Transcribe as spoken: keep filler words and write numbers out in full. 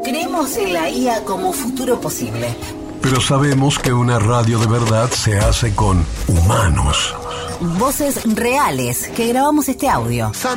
Creemos en la I A como futuro posible. Pero sabemos que una radio de verdad se hace con humanos. Voces reales que grabamos este audio.